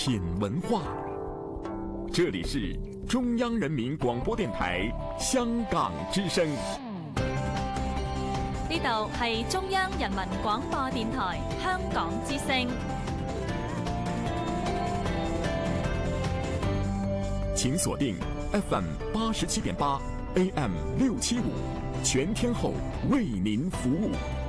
品文化。这里是中央人民广播电台香港之声。 呢度係中央人民廣播電台香港之聲。 請鎖定 FM 87.8 AM 675，全天候為您服務。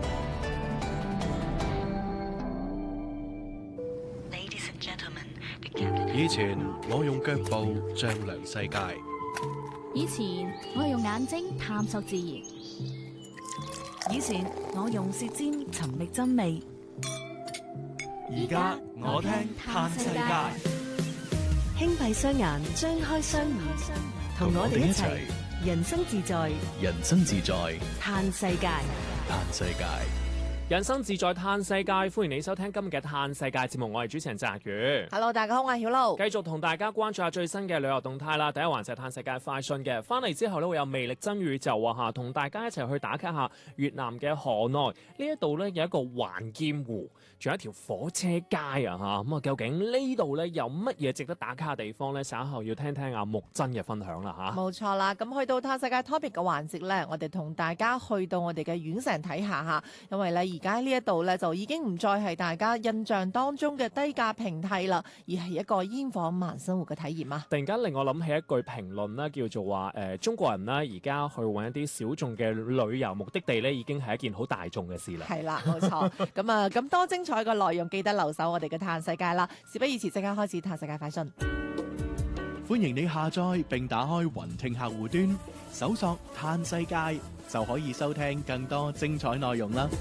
以前我用腳步丈量世界， 以前我用眼睛探索自然， 以前我用舌尖尋覓真味， 而家我聽嘆世界。 輕閉雙眼，張開雙耳，同我哋一齊人生自在， 人生自在嘆世界， 嘆世界。 人生自在嘆世界，歡迎你收聽今日嘅嘆世界節目，我係主持人澤宇。 Hello， 大家好，我係曉露。 繼續同大家關注下最新嘅旅遊動態啦。第一環就係嘆世界快訊嘅，翻嚟之後呢，會有魅力真宇宙啊，同大家一齊去打卡下越南嘅河內呢一度呢，有一個環劍湖，仲有一條火車街啊吓。咁啊，究竟呢度呢，有乜嘢值得打卡嘅地方呢？稍後要聽聽阿木真嘅分享啦吓。 冇錯啦，咁去到嘆世界 topic 嘅環節呢，我哋同大家去到我哋嘅縣城睇下吓，因為呢而家呢一度呢，就已經唔再係大家印象當中嘅低價平替啦，而係一個煙火慢生活嘅體驗啊！ 突然間令我諗起一句評論啦，叫做話中國人呢而家去揾一啲小眾嘅旅遊目的地呢，已經係一件好大眾嘅事啦。 係啦，冇錯。咁多精彩嘅內容，記得留守我哋嘅嘆世界啦！事不宜遲，即刻開始嘆世界快訊。 歡迎你下載並打開雲聽客戶端，搜索嘆世界就可以收聽更多精彩內容啦。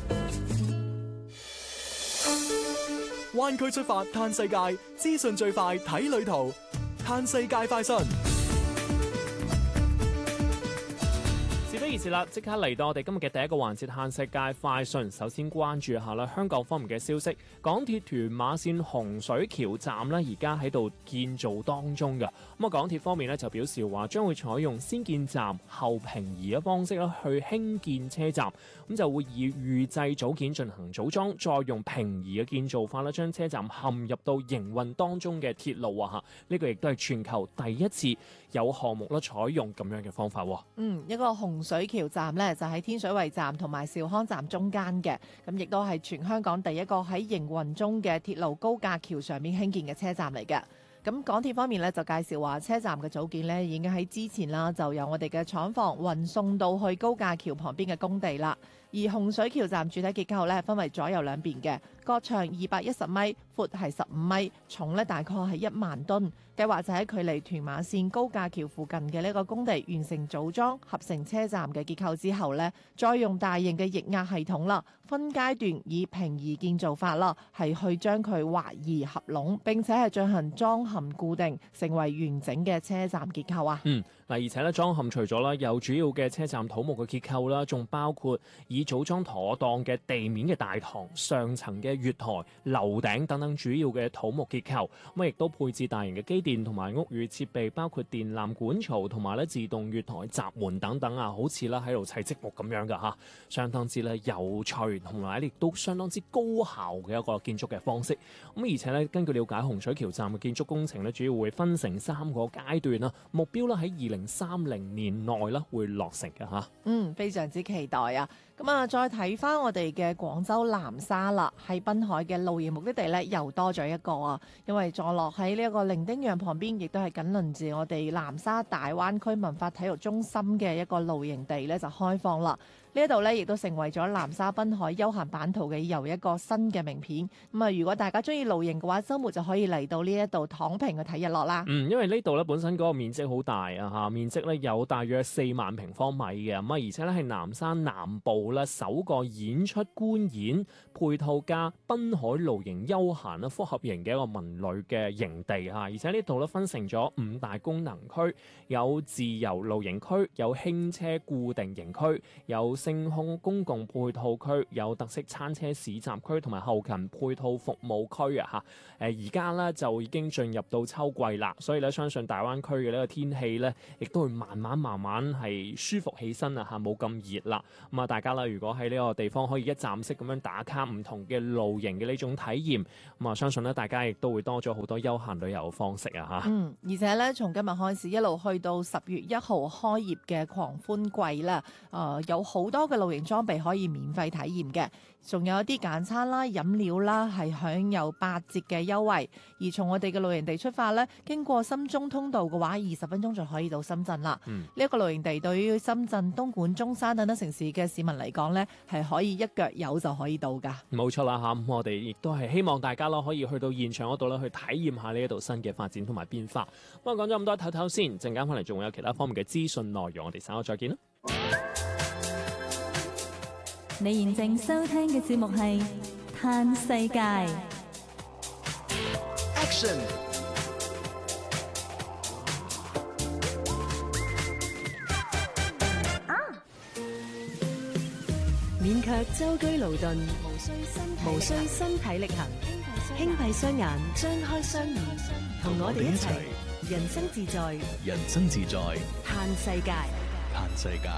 灣區出發嘆世界，資訊最快睇旅途，嘆世界快訊。 事不宜遲啦，即刻嚟到我哋今日嘅第一個環節嘆世界快訊。首先關注下啦，香港方面嘅消息，港鐵屯馬線洪水橋站呢，而家喺度建造當中嘅。咁啊，港鐵方面呢，就表示話將會採用先建站後平移嘅方式啦，去興建車站。咁就會以預製組件進行組裝，再用平移嘅建造法啦，將車站嵌入到營運當中嘅鐵路啊嚇。呢個亦都係全球第一次有項目啦採用咁樣嘅方法。 一個洪水橋站呢，就喺天水圍站同埋兆康站中間嘅，咁亦都係全香港第一個喺營運中嘅鐵路高架橋上面興建嘅車站嚟嘅。咁港鐵方面呢，就介紹話車站嘅組件呢，已經喺之前啦，就由我哋嘅廠房運送到去高架橋旁邊嘅工地啦。而洪水橋站主體結構呢，分為左右兩邊嘅，各長210米，闊係15米，重呢大概係1萬噸。計劃就喺距離屯馬線高架橋附近嘅呢個工地完成組裝合成車站嘅結構之後呢，再用大型嘅液壓系統啦，分階段以平移建造法啦，係去將佢劃移合攏，並且係進行裝嵌固定，成為完整嘅車站結構啊。 而且咧裝嵌除咗啦有主要嘅車站土木嘅結構啦，仲包括以組裝妥當嘅地面嘅大堂、上層嘅月台、樓頂等等主要嘅土木結構。咁亦都配置大型嘅機電同埋屋宇設備，包括電纜管槽同埋咧自動月台閘門等等啊，好似啦喺度砌積木咁樣噶嚇，相當之咧有趣，同埋亦都相當之高效嘅一個建築嘅方式。咁而且咧根據了解，洪水橋站嘅建築工程咧主要會分成3個階段啦，目標啦喺2030年內啦會落成嘅嚇。 非常之期待啊！咁啊，再睇翻我哋嘅廣州南沙啦，喺濱海嘅露營目的地呢，又多咗一個啊！因為坐落喺呢一個伶仃洋旁邊，亦都係緊鄰住我哋南沙大灣區文化體育中心嘅一個露營地呢，就開放啦。呢一度呢，亦都成為咗南沙濱海休閒版圖嘅又一個新嘅名片。咁啊，如果大家中意露營嘅話，週末就可以嚟到呢一度躺平去睇日落啦。 因為呢度呢本身嗰個面積好大啊嚇，面積呢有大約4萬平方米嘅，咁啊而且呢係南沙南部呢首個演出觀演配套加濱海露營休閒啦複合型嘅一個文旅嘅營地嚇，而且呢度呢分成咗5大功能區，有自由露營區，有輕車固定營區，有星空公共配套區，有特色餐車市集區同埋後勤配套服務區啊嚇。而家咧就已經進入到秋季啦，所以咧相信大灣區嘅呢個天氣咧，亦都會慢慢係舒服起身啊嚇，冇咁熱啦。咁啊，大家咧啦，如果喺呢個地方可以一站式咁樣打卡唔同嘅露營嘅呢種體驗，咁啊相信咧大家亦都會多咗好多休閒旅遊方式啊嚇。 而且咧從今日開始一路去到10月1號開業嘅狂歡季啦，有好多嘅露營裝備可以免費體驗嘅。仲有一啲簡餐啦、飲料啦，係享有8折嘅優惠。而從我哋嘅露營地出發咧，經過深中通道嘅話，20分鐘就可以到深圳啦。呢一個露營地對於深圳、東莞、中山等等城市嘅市民嚟講咧，係可以一腳油就可以到㗎。 冇錯啦嚇，咁我哋亦都係希望大家咯可以去到現場嗰度咧去體驗下呢一度新嘅發展同埋變化。咁啊講咗咁多，唞唞先，陣間翻嚟仲會有其他方面嘅資訊內容，我哋稍後再見啦。 你現正收聽嘅節目係《嘆世界》。 Action！ 勉強舟車勞頓，無需身體力行，輕閉雙眼，張開雙耳，同我哋一齊人生自在， 人生自在， 嘆世界。 嘆世界。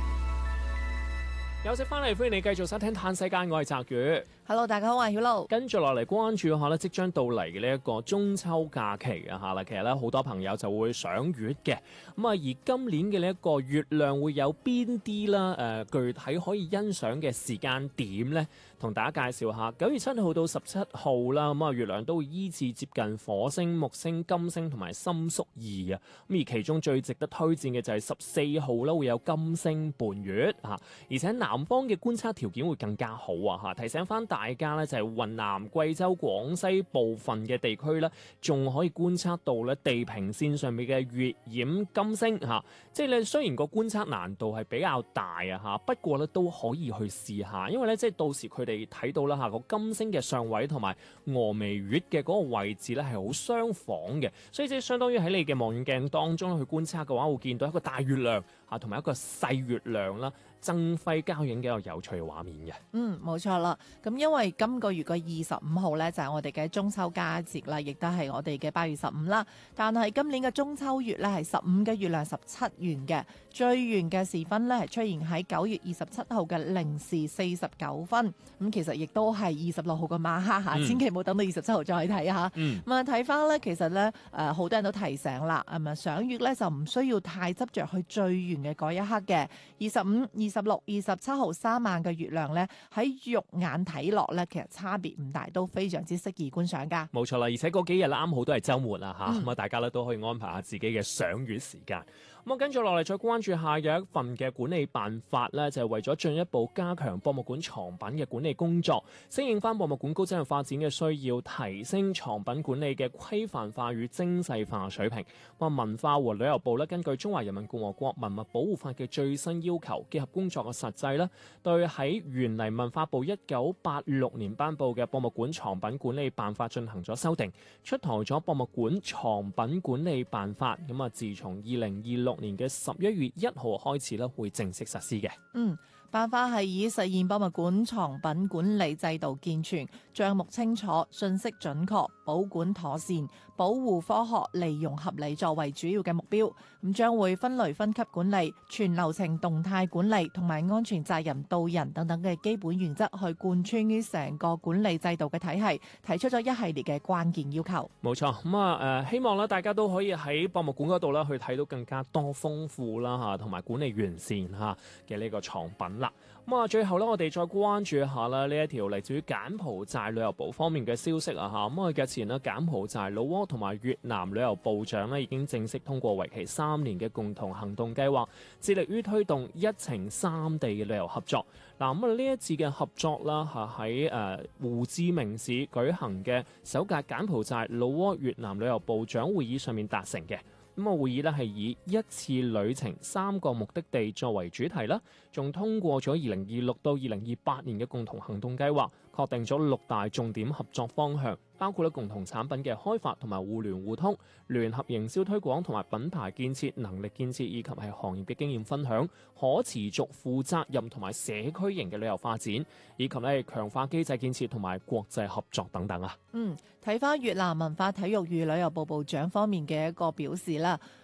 休息翻嚟，歡迎你繼續收聽《嘆世界》，我係澤宇。 Hello， 大家好，我係曉露。跟住落嚟關注下咧，即將到嚟嘅呢一個中秋假期啊嚇啦，其實咧好多朋友就會賞月嘅。咁啊，而今年嘅呢一個月亮會有邊啲啦？具體可以欣賞嘅時間點咧，同大家介紹下。9月7號到17號啦，咁啊月亮都會依次接近火星、木星、金星同埋參宿2啊。咁而其中最值得推薦嘅就係14號啦，會有金星伴月嚇，而且南方嘅觀測條件會更加好啊嚇。提醒翻大家咧，就係雲南、貴州、廣西部分嘅地區咧，仲可以觀測到咧地平線上面嘅月掩金星嚇。即係咧，雖然個觀測難度係比較大啊嚇，不過咧都可以去試下，因為咧即係到時佢哋睇到啦嚇個金星嘅上位同埋峨眉月嘅嗰個位置咧係好相仿嘅，所以即係相當於喺你嘅望遠鏡當中去觀測嘅話，會見到一個大月亮嚇同埋一個細月亮啦，爭輝交映嘅一個有趣嘅畫面嘅。 冇錯啦。咁因為今個月嘅25號咧就係我哋嘅中秋佳節啦，亦都係我哋嘅8月15啦。但係今年嘅中秋月咧係15嘅月亮17圓嘅，最圓嘅時分咧係出現喺9月27號嘅0時49分。咁其實亦都係26號嘅晚黑嚇，千祈唔好等到27號再睇下。咁啊睇翻咧，其實咧好多人都提醒啦，賞月咧就唔需要太執着去最圓嘅嗰一刻嘅。25、26、27號3晚嘅月亮咧喺肉眼睇落咧，其實差別唔大，都非常之適宜觀賞㗎。 冇錯啦，而且嗰幾日啱好都係週末啦嚇，咁啊大家咧都可以安排下自己嘅賞月時間。咁啊跟住落嚟再關注下有一份嘅管理辦法咧，就係為咗進一步加強博物館藏品嘅管理工作，適應翻博物館高質量發展嘅需要，提升藏品管理嘅規範化與精細化水平。文化和旅遊部咧根據《中華人民共和國文物保護法》嘅最新要求，結合工作嘅實際啦，對喺原嚟文化部1986年頒布嘅博物館藏品管理辦法進行咗修訂，出台咗博物館藏品管理辦法。咁啊，自從2026年嘅11月1號開始咧，會正式實施嘅。 辦法係以實現博物館藏品管理制度健全、帳目清楚、信息準確、保管妥善、保護科學、利用合理作為主要嘅目標。咁將會分類分級管理、全流程動態管理同埋安全責任到人等等嘅基本原則，去貫穿於成個管理制度嘅體系，提出咗一系列嘅關鍵要求。 冇錯，咁希望咧大家都可以喺博物館嗰度咧去睇到更加多豐富啦嚇，同埋管理完善嚇嘅呢個藏品啦。最後咧，我哋再關注一下啦，呢一條嚟自於柬埔寨旅遊部方面嘅消息啊嚇。日前呢，柬埔寨、老撾同埋越南旅遊部長呢已經正式通過為期3年嘅共同行動計劃，致力於推動一程三地嘅旅遊合作。呢一次嘅合作啦嚇喺胡志明市舉行嘅首屆柬埔寨、老撾、越南旅遊部長會議上面達成嘅。會議咧係以一次旅程3個目的地作為主題啦，仲通過咗2026到2028年嘅共同行動計劃，確定咗6大重點合作方向，包括共同產品嘅開發同埋互聯互通、聯合營銷推廣同埋品牌建設、能力建設，以及係行業嘅經驗分享、可持續負責任同埋社區型嘅旅遊發展，以及咧強化機制建設同埋國際合作等等啊。 睇翻越南文化體育與旅遊部部長方面嘅一個表示啦。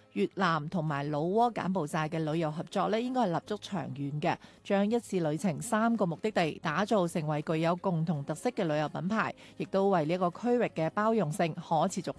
越南同埋老撾柬埔寨嘅旅遊合作咧，應該係立足長遠嘅，將一次旅程3個目的地打造成為具有共同特色嘅旅遊品牌，亦都為呢個區域嘅包容性可持續